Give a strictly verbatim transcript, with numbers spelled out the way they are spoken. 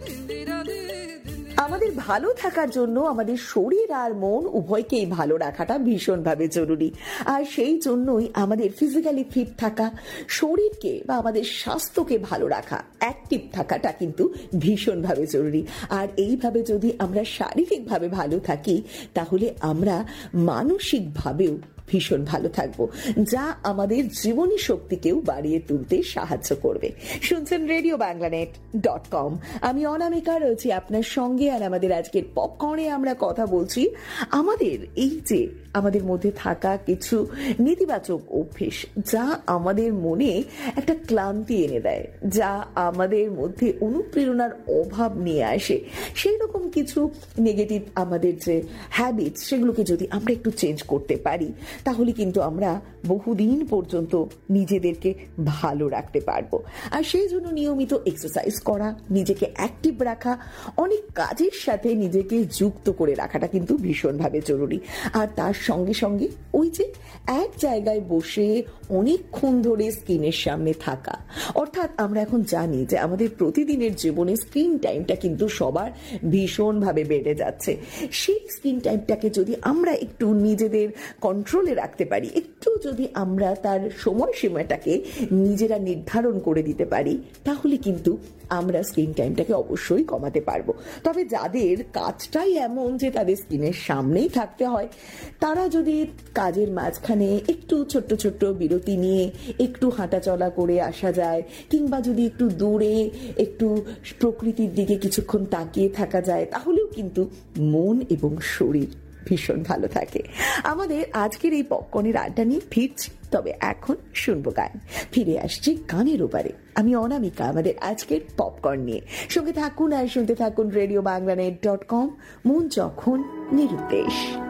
আমাদের ভালো থাকার জন্য আমাদের শরীর আর মন উভয়কেই ভালো রাখাটা ভীষণভাবে জরুরি। আর সেই জন্যই আমাদের ফিজিক্যালি ফিট থাকা, শরীরকে বা আমাদের স্বাস্থ্যকে ভালো রাখা, অ্যাক্টিভ থাকাটা কিন্তু ভীষণভাবে জরুরি। আর এইভাবে যদি আমরা শারীরিকভাবে ভালো থাকি তাহলে আমরা মানসিকভাবেও ভীষণ ভালো থাকবো, যা আমাদের জীবনী শক্তিকেও বাড়িয়ে তুলতে সাহায্য করবে। শুনছেন রেডিও বাংলানেট ডট কম। আমি অনামিকা রয়েছি আপনার সঙ্গে। আর আমাদের আজকের পপকর্নে আমরা কথা বলছি আমাদের এই যে আমাদের মধ্যে থাকা কিছু নেতিবাচক অভ্যেস, যা আমাদের মনে একটা ক্লান্তি এনে দেয়, যা আমাদের মধ্যে অনুপ্রেরণার অভাব নিয়ে আসে। সেই রকম কিছু নেগেটিভ আমাদের যে হ্যাবিটস, সেগুলোকে যদি আমরা একটু চেঞ্জ করতে পারি তাহলে কিন্তু আমরা বহুদিন পর্যন্ত নিজেদেরকে ভালো রাখতে পারবো। আর সেই জন্য নিয়মিত এক্সারসাইজ করা, নিজেকে অ্যাক্টিভ রাখা, অনেক কাজের সাথে নিজেকে যুক্ত করে রাখাটা কিন্তু ভীষণভাবে জরুরি। আর তার সঙ্গে সঙ্গে ওই যে এক জায়গায় বসে অনেকক্ষণ ধরে স্ক্রিনের সামনে থাকা, অর্থাৎ আমরা এখন জানি যে আমাদের প্রতিদিনের জীবনে স্ক্রিন টাইমটা কিন্তু সবার ভীষণভাবে বেড়ে যাচ্ছে। সেই স্ক্রিন টাইমটাকে যদি আমরা একটু নিজেদের কন্ট্রোলে রাখতে পারি, একটু যদি আমরা তার সময়সীমাটাকে নিজেরা নির্ধারণ করে দিতে পারি, তাহলে কিন্তু আমরা স্ক্রিন টাইমটাকে অবশ্যই কমাতে পারবো। তবে যাদের কাজটাই এমন যে তাদের স্ক্রিনের সামনেই থাকতে হয়, তারা যদি কাজের মাঝখানে একটু ছোট্ট ছোট্ট বিরতি নিয়ে একটু হাঁটাচলা করে আসা যায়, কিংবা যদি একটু দূরে একটু প্রকৃতির দিকে কিছুক্ষণ তাকিয়ে থাকা যায়, তাহলেও কিন্তু মন এবং শরীর ভীষণ ভালো থাকে। আমাদের আজকের এই পপকর্নের আড্ডা নিয়ে ফিরছি, তবে এখন শুনবো গান। ফিরে আসছি গানের ওপারে। আমি অনামিকা আমাদের আজকের পপকর্ন নিয়ে। সঙ্গে থাকুন আর শুনতে থাকুন রেডিও বাংলানেট ডট কম। মন যখন নিরুদ্দেশ।